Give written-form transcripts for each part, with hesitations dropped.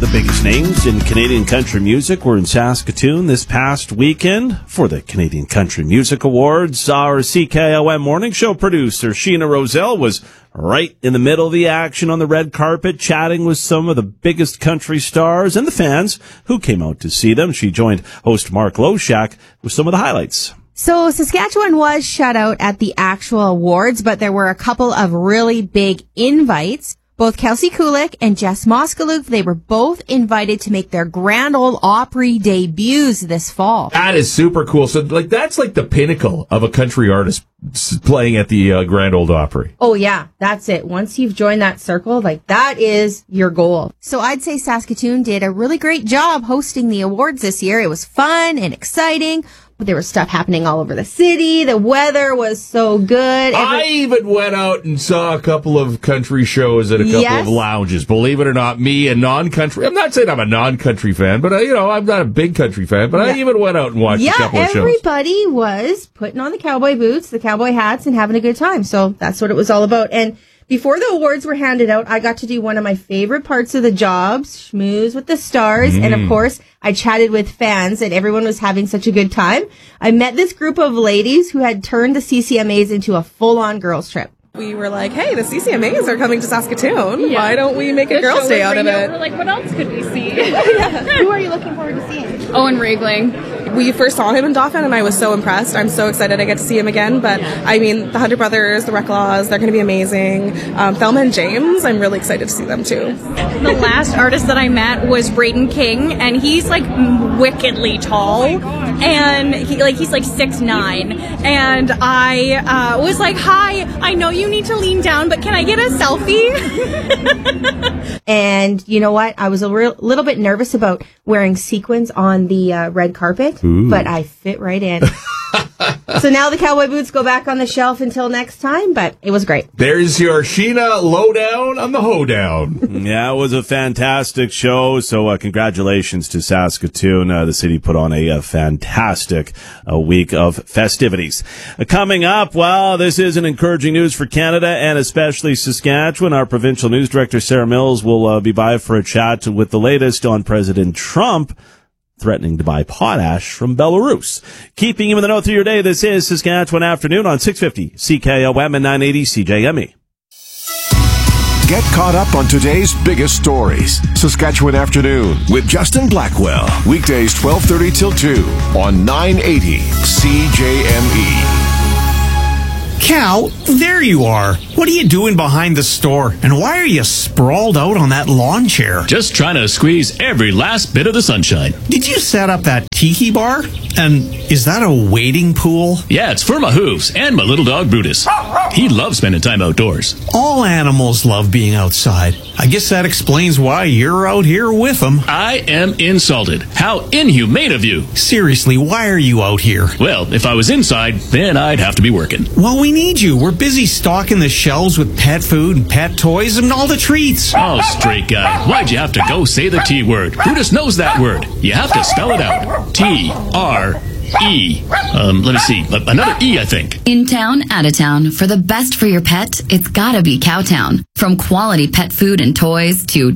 The biggest names in Canadian country music were in Saskatoon this past weekend for the Canadian Country Music Awards. Our CKOM Morning Show producer, Sheena Roselle, was right in the middle of the action on the red carpet, chatting with some of the biggest country stars and the fans who came out to see them. She joined host Mark Loshak with some of the highlights. So Saskatchewan was shut out at the actual awards, but there were a couple of really big invites. Both Kelsey Kulik and Jess Moskaluke, they were both invited to make their Grand Ole Opry debuts this fall. That is super cool. So, that's the pinnacle of a country artist playing at the Grand Ole Opry. Oh, yeah, that's it. Once you've joined that circle, that is your goal. So I'd say Saskatoon did a really great job hosting the awards this year. It was fun and exciting. There was stuff happening all over the city. The weather was so good. I even went out and saw a couple of country shows at a couple of lounges. Believe it or not, me, a non-country. I'm not saying I'm a non-country fan, but I'm not a big country fan. But I even went out and watched a couple of shows. Everybody was putting on the cowboy boots, the cowboy hats, and having a good time. So that's what it was all about. And before the awards were handed out, I got to do one of my favorite parts of the job, schmooze with the stars. And of course, I chatted with fans and everyone was having such a good time. I met this group of ladies who had turned the CCMAs into a full-on girls trip. We were like, hey, the CCMAs are coming to Saskatoon. Yeah. Why don't we make a girls' day out of it? We're like, what else could we see? Who are you looking forward to seeing? Owen Regling. We first saw him in Dauphin, and I was so impressed. I'm so excited I get to see him again. But, the Hunter Brothers, the Reclaws, they're going to be amazing. Thelma and James, I'm really excited to see them, too. The last artist that I met was Braden King, and he's, wickedly tall. And he's 6'9". And I was like, hi, I know you need to lean down, but can I get a selfie? And you know what? I was a little bit nervous about wearing sequins on the red carpet, but I fit right in. So now the cowboy boots go back on the shelf until next time, but it was great. There's your Sheena lowdown on the hoedown. Yeah, it was a fantastic show. So congratulations to Saskatoon. The city put on a fantastic week of festivities. Coming up, this is an encouraging news for Canada and especially Saskatchewan. Our provincial news director, Sarah Mills, will be by for a chat with the latest on President Trump threatening to buy potash from Belarus. Keeping you in the know through your day, this is Saskatchewan Afternoon on 650 CKOM and 980 CJME. Get caught up on today's biggest stories. Saskatchewan Afternoon with Justin Blackwell. Weekdays 12:30 till 2 on 980 CJME. Cal, there you are. What are you doing behind the store? And why are you sprawled out on that lawn chair? Just trying to squeeze every last bit of the sunshine. Did you set up that tiki bar? And is that a wading pool? Yeah, it's for my hooves and my little dog Brutus. He loves spending time outdoors. All animals love being outside. I guess that explains why you're out here with them. I am insulted. How inhumane of you. Seriously, why are you out here? Well, if I was inside, then I'd have to be working. Well, we need you. We're busy stocking the shelves with pet food and pet toys and all the treats. Oh, straight guy. Why'd you have to go say the T word? Brutus knows that word. You have to spell it out. T-R-E. Let me see. Another E, I think. In town, out of town. For the best for your pet, it's gotta be Cowtown. From quality pet food and toys to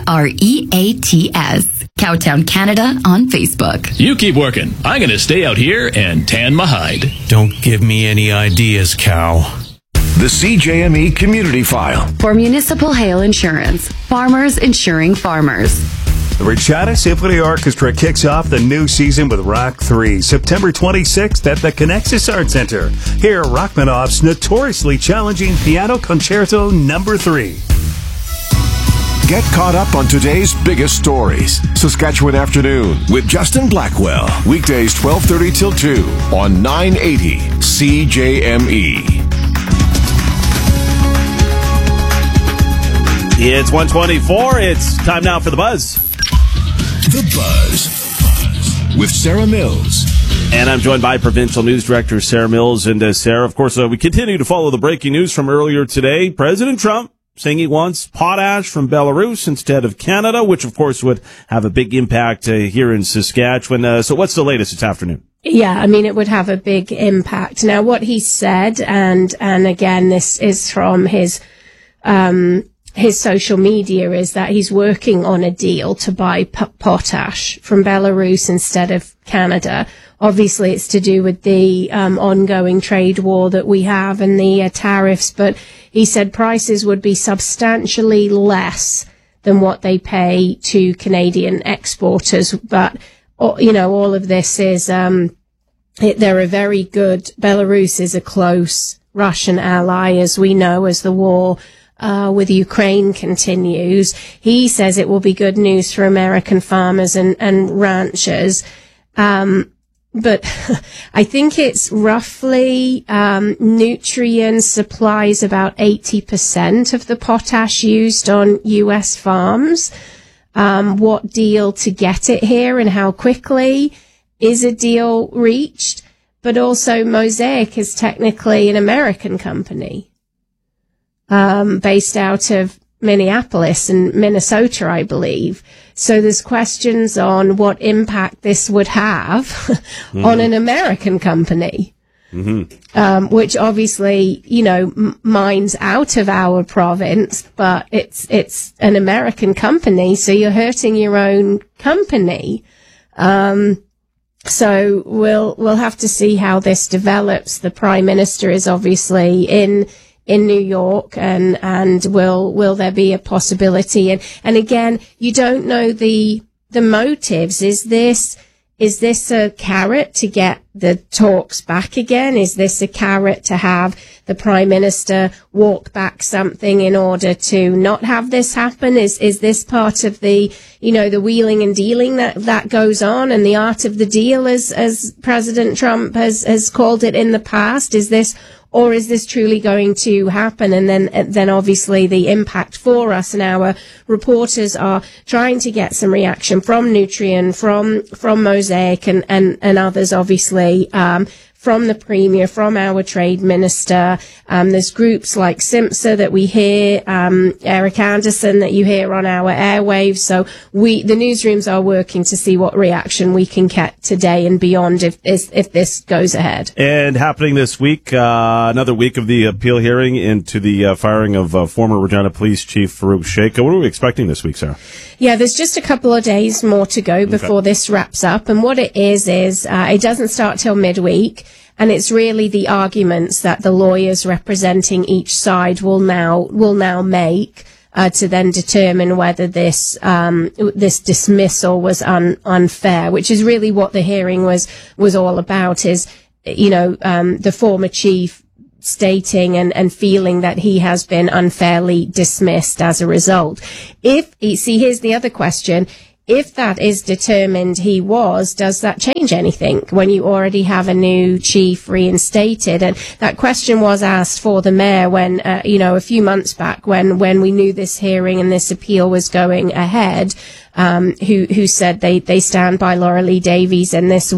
TREATS. Cowtown Canada on Facebook. You keep working. I'm gonna stay out here and tan my hide. Don't give me any ideas, Cow. The CJME Community File. For Municipal Hail Insurance. Farmers insuring farmers. The Regina Symphony Orchestra kicks off the new season with Rock 3, September 26th at the Connexus Art Center. Hear Rachmaninoff's notoriously challenging Piano Concerto No. 3. Get caught up on today's biggest stories. Saskatchewan Afternoon with Justin Blackwell. Weekdays 12:30 till 2 on 980 CJME. It's 1:24. It's time now for The Buzz. The Buzz with Sarah Mills. And I'm joined by Provincial News Director Sarah Mills. And Sarah, of course, we continue to follow the breaking news from earlier today. President Trump saying he wants potash from Belarus instead of Canada, which, of course, would have a big impact here in Saskatchewan. So what's the latest this afternoon? Yeah, it would have a big impact. Now, what he said, and again, this is from his his social media is that he's working on a deal to buy potash from Belarus instead of Canada. Obviously, it's to do with the ongoing trade war that we have and the tariffs, but he said prices would be substantially less than what they pay to Canadian exporters. But, all of this is, they're a very good, Belarus is a close Russian ally, as we know, as the war with Ukraine continues. He says it will be good news for American farmers and ranchers. But I think it's roughly Nutrien supplies about 80% of the potash used on U.S. farms. What deal to get it here and how quickly is a deal reached? But also Mosaic is technically an American company based out of Minneapolis and Minnesota, I believe. So there's questions on what impact this would have on an American company, which obviously, mines out of our province, but it's an American company, so you're hurting your own company. So we'll have to see how this develops. The Prime Minister is obviously in New York, and will there be a possibility? And again, you don't know the motives. Is this a carrot to get the talks back again? Is this a carrot to have the Prime Minister walk back something in order to not have this happen? Is this part of the, the wheeling and dealing that goes on, and the art of the deal, as President Trump has called it in the past? Or is this truly going to happen? And then obviously the impact for us, and our reporters are trying to get some reaction from Nutrien, from Mosaic and others, obviously, from the Premier, from our Trade Minister. There's groups like SIMSA that we hear, Eric Anderson that you hear on our airwaves. So the newsrooms are working to see what reaction we can get today and beyond if this goes ahead. And happening this week, another week of the appeal hearing into the firing of former Regina Police Chief Farouk Sheikh. What are we expecting this week, Sarah? Yeah, there's just a couple of days more to go before this wraps up. And what it is it doesn't start till midweek. And it's really the arguments that the lawyers representing each side will now make to then determine whether this dismissal was unfair, which is really what the hearing was all about. Is the former chief stating and feeling that he has been unfairly dismissed as a result. Here's the other question. If that is determined does that change anything when you already have a new chief reinstated? And that question was asked for the mayor when, a few months back when we knew this hearing and this appeal was going ahead, who said they stand by Laura Lee Davies, and this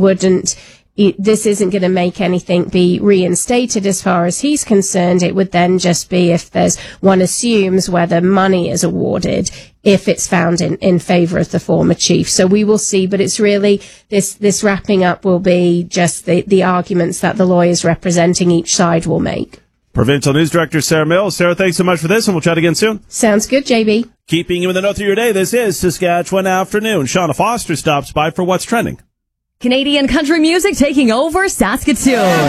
isn't going to make anything be reinstated as far as he's concerned. It would then just be if one assumes whether money is awarded, if it's found in favour of the former chief. So we will see, but it's really, this wrapping up will be just the arguments that the lawyers representing each side will make. Provincial News Director Sarah Mills. Sarah, thanks so much for this, and we'll chat again soon. Sounds good, JB. Keeping you in the know through your day, this is Saskatchewan Afternoon. Shauna Foster stops by for What's Trending. Canadian country music taking over Saskatoon.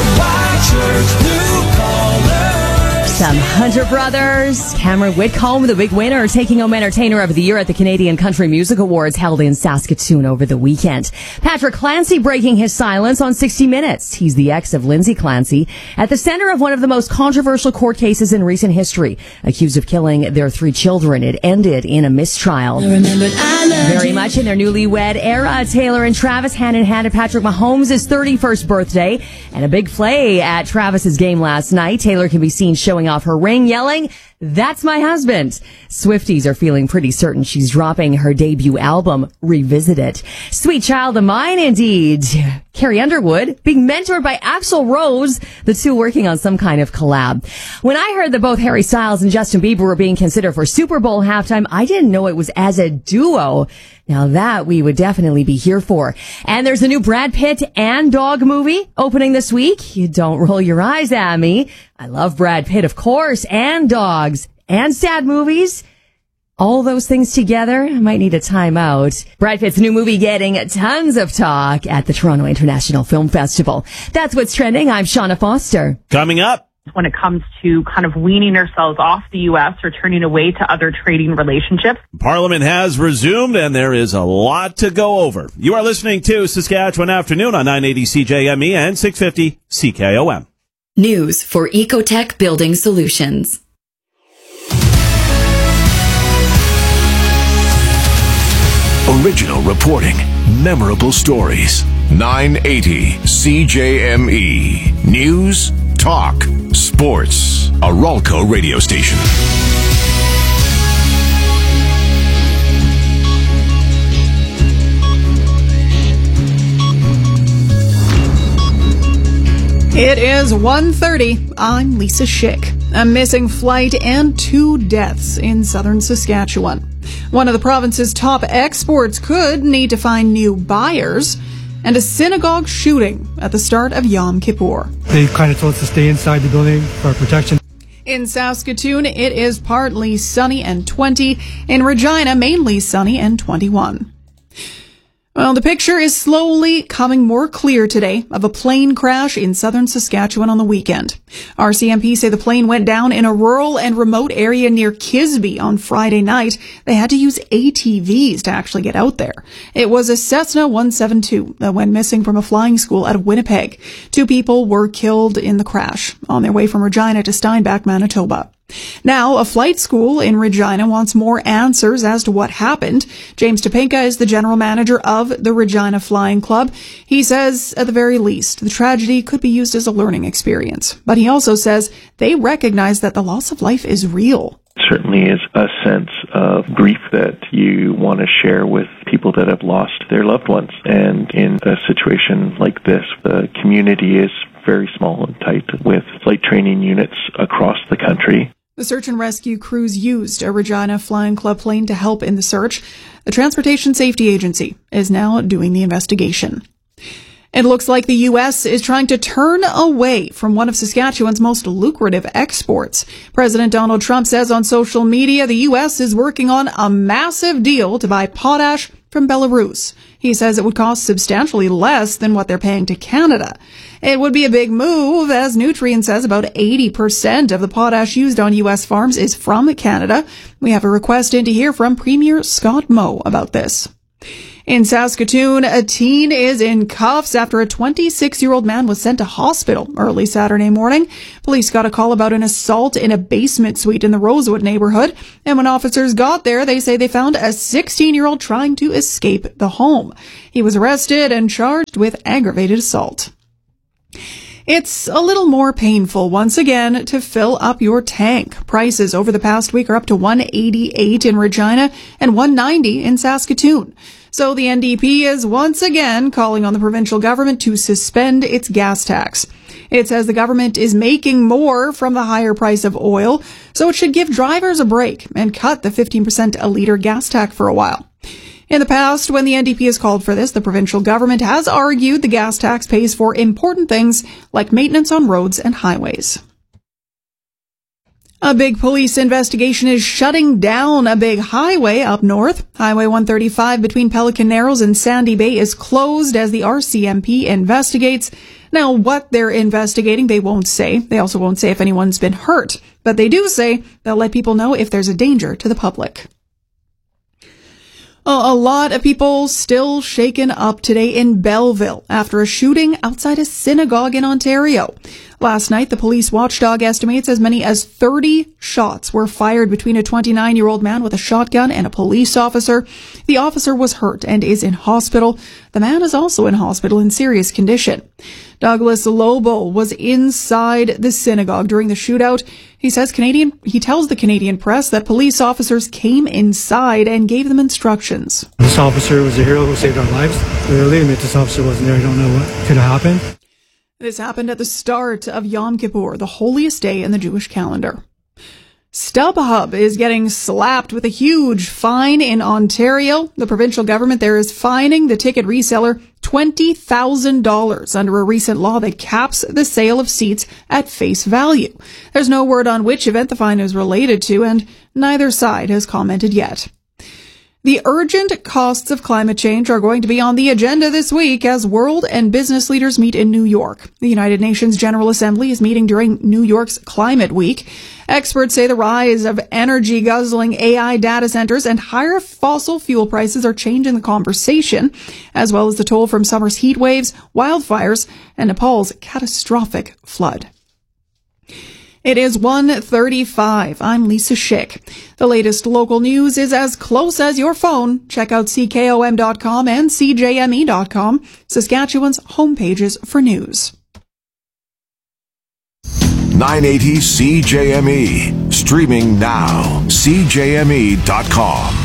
Some Hunter Brothers. Cameron Whitcomb, the big winner, taking home Entertainer of the Year at the Canadian Country Music Awards held in Saskatoon over the weekend. Patrick Clancy breaking his silence on 60 Minutes. He's the ex of Lindsay Clancy, at the center of one of the most controversial court cases in recent history. Accused of killing their 3 children, it ended in a mistrial. Very much in their newlywed era, Taylor and Travis hand in hand at Patrick Mahomes' 31st birthday. And a big play at Travis's game last night. Taylor can be seen showing off her ring, yelling, "That's my husband." Swifties are feeling pretty certain she's dropping her debut album, Revisited. Sweet Child of Mine, indeed. Carrie Underwood being mentored by Axl Rose, the two working on some kind of collab. When I heard that both Harry Styles and Justin Bieber were being considered for Super Bowl halftime, I didn't know it was as a duo. Now that we would definitely be here for. And there's a new Brad Pitt and dog movie opening this week. You don't roll your eyes at me. I love Brad Pitt, of course, and dogs. and sad movies. All those things together, I might need a timeout. Brad Pitt's new movie getting tons of talk at the Toronto International Film Festival. That's what's trending. I'm Shauna Foster. Coming up. When it comes to kind of weaning ourselves off the U.S. or turning away to other trading relationships. Parliament has resumed, and there is a lot to go over. You are listening to Saskatchewan Afternoon on 980 CJME and 650 CKOM. News for Ecotech Building Solutions. Original reporting, memorable stories. 980 CJME. News, talk, sports. A Ralco radio station. It is 1:30. I'm Lisa Schick. A missing flight and 2 deaths in southern Saskatchewan. One of the province's top exports could need to find new buyers. And a synagogue shooting at the start of Yom Kippur. They kind of told us to stay inside the building for protection. In Saskatoon, it is partly sunny and 20. In Regina, mainly sunny and 21. Well, the picture is slowly coming more clear today of a plane crash in southern Saskatchewan on the weekend. RCMP say the plane went down in a rural and remote area near Kisby on Friday night. They had to use ATVs to actually get out there. It was a Cessna 172 that went missing from a flying school out of Winnipeg. 2 people were killed in the crash on their way from Regina to Steinbach, Manitoba. Now, a flight school in Regina wants more answers as to what happened. James Topenka is the general manager of the Regina Flying Club. He says, at the very least, the tragedy could be used as a learning experience. But he also says they recognize that the loss of life is real. Certainly is a sense of grief that you want to share with people that have lost their loved ones. And in a situation like this, the community is very small and tight with flight training units across the country. The search and rescue crews used a Regina Flying Club plane to help in the search. The Transportation Safety Agency is now doing the investigation. It looks like the U.S. is trying to turn away from one of Saskatchewan's most lucrative exports. President Donald Trump says on social media the U.S. is working on a massive deal to buy potash from Belarus. He says it would cost substantially less than what they're paying to Canada. It would be a big move, as Nutrien says about 80% of the potash used on U.S. farms is from Canada. We have a request in to hear from Premier Scott Moe about this. In Saskatoon, a teen is in cuffs after a 26-year-old man was sent to hospital early Saturday morning. Police got a call about an assault in a basement suite in the Rosewood neighborhood. And when officers got there, they say they found a 16-year-old trying to escape the home. He was arrested and charged with aggravated assault. It's a little more painful once again to fill up your tank. Prices over the past week are up to $188 in Regina and $190 in Saskatoon. So the NDP is once again calling on the provincial government to suspend its gas tax. It says the government is making more from the higher price of oil, so it should give drivers a break and cut the 15% a litre gas tax for a while. In the past, when the NDP has called for this, the provincial government has argued the gas tax pays for important things like maintenance on roads and highways. A big police investigation is shutting down a big highway up north. Highway 135 between Pelican Narrows and Sandy Bay is closed as the RCMP investigates. Now, what they're investigating, they won't say. They also won't say if anyone's been hurt. But they do say they'll let people know if there's a danger to the public. A lot of people still shaken up today in Belleville after a shooting outside a synagogue in Ontario. Last night, the police watchdog estimates as many as 30 shots were fired between a 29-year-old man with a shotgun and a police officer. The officer was hurt and is in hospital. The man is also in hospital in serious condition. Douglas Lobo was inside the synagogue during the shootout. He tells the Canadian press that police officers came inside and gave them instructions. This officer was a hero who saved our lives. Clearly, if this officer wasn't there, I don't know what could have happened. This happened at the start of Yom Kippur, the holiest day in the Jewish calendar. StubHub is getting slapped with a huge fine in Ontario. The provincial government there is fining the ticket reseller $20,000 under a recent law that caps the sale of seats at face value. There's no word on which event the fine is related to, and neither side has commented yet. The urgent costs of climate change are going to be on the agenda this week as world and business leaders meet in New York. The United Nations General Assembly is meeting during New York's Climate Week. Experts say the rise of energy-guzzling AI data centers and higher fossil fuel prices are changing the conversation, as well as the toll from summer's heat waves, wildfires, and Nepal's catastrophic flood. It is 1:35. I'm Lisa Schick. The latest local news is as close as your phone. Check out CKOM.com and CJME.com, Saskatchewan's homepages for news. 980 CJME. Streaming now. CJME.com.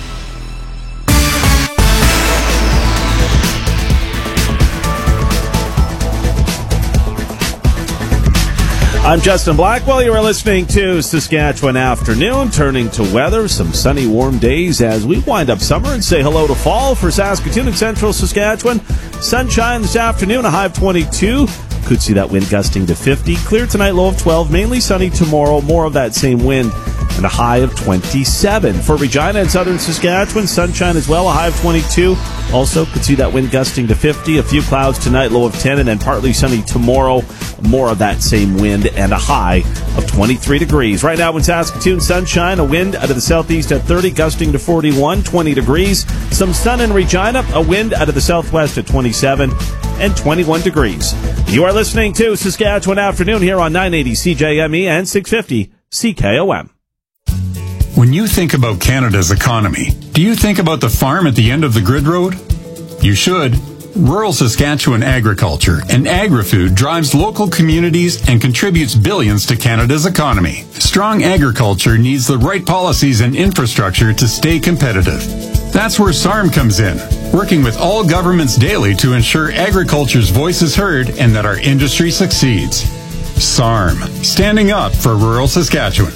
I'm Justin Blackwell. You are listening to Saskatchewan Afternoon. Turning to weather, some sunny, warm days as we wind up summer and say hello to fall for Saskatoon and central Saskatchewan. Sunshine this afternoon, a high of 22. Could see that wind gusting to 50. Clear tonight, low of 12. Mainly sunny tomorrow. More of that same wind and a high of 27. For Regina and southern Saskatchewan, sunshine as well, a high of 22. Also, could see that wind gusting to 50. A few clouds tonight, low of 10, and then partly sunny tomorrow. More of that same wind and a high of 23 degrees. Right now in Saskatoon, sunshine, a wind out of the southeast at 30, gusting to 41, 20 degrees. Some sun in Regina, a wind out of the southwest at 27 and 21 degrees. You are listening to Saskatchewan Afternoon here on 980 CJME and 650 CKOM. When you think about Canada's economy, do you think about the farm at the end of the grid road? You should. Rural Saskatchewan agriculture and agri-food drives local communities and contributes billions to Canada's economy. Strong agriculture needs the right policies and infrastructure to stay competitive. That's where SARM comes in, working with all governments daily to ensure agriculture's voice is heard and that our industry succeeds. SARM, standing up for rural Saskatchewan.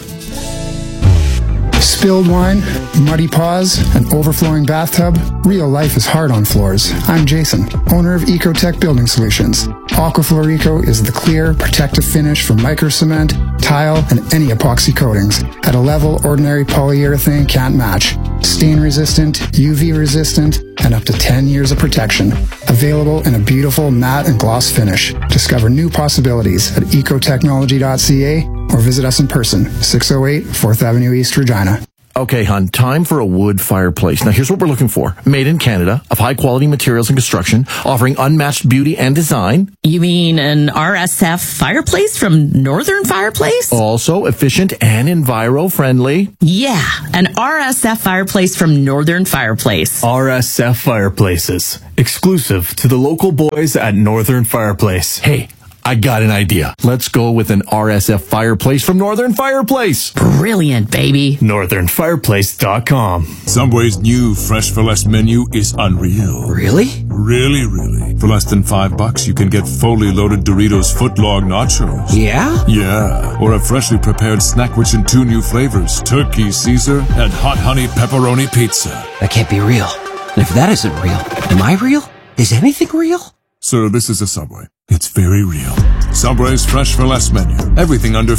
Spilled wine, muddy paws, an overflowing bathtub. Real life is hard on floors. I'm Jason, owner of Ecotech Building Solutions. Aquafloor Eco is the clear, protective finish for micro cement, tile, and any epoxy coatings at a level ordinary polyurethane can't match. Stain resistant, UV resistant, and up to 10 years of protection. Available in a beautiful matte and gloss finish. Discover new possibilities at ecotechnology.ca or visit us in person, 608 4th Avenue East, Regina. Okay, hon, time for a wood fireplace. Now, here's what we're looking for. Made in Canada, of high-quality materials and construction, offering unmatched beauty and design. You mean an RSF fireplace from Northern Fireplace? Also efficient and enviro-friendly. Yeah, an RSF fireplace from Northern Fireplace. RSF Fireplaces. Exclusive to the local boys at Northern Fireplace. Hey, I got an idea. Let's go with an RSF fireplace from Northern Fireplace. Brilliant, baby. NorthernFireplace.com. Subway's new Fresh for Less menu is unreal. Really? Really, really. For less than $5, you can get fully loaded Doritos footlong nachos. Yeah? Yeah. Or a freshly prepared snack rich in 2 new flavors, Turkey Caesar and Hot Honey Pepperoni Pizza. That can't be real. And if that isn't real, am I real? Is anything real? Sir, this is a Subway. It's very real. Subway's Fresh for Less menu. Everything under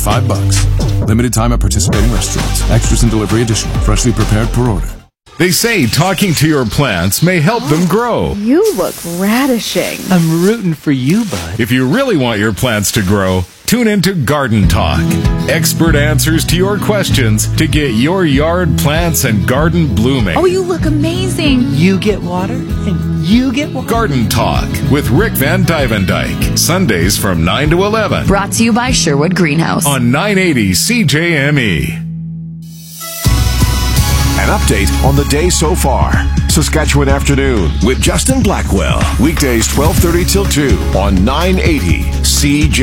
$5. Limited time at participating restaurants. Extras and delivery additional. Freshly prepared per order. They say talking to your plants may help them grow. You look radishing. I'm rooting for you, bud. If you really want your plants to grow, tune into Garden Talk. Expert answers to your questions to get your yard plants and garden blooming. Oh, you look amazing. You get water and you get water. Garden Talk with Rick Van Dyke. Sundays from 9 to 11. Brought to you by Sherwood Greenhouse. On 980 CJME. An update on the day so far. Saskatchewan Afternoon with Justin Blackwell. Weekdays 12:30 till 2 on 980 CJ.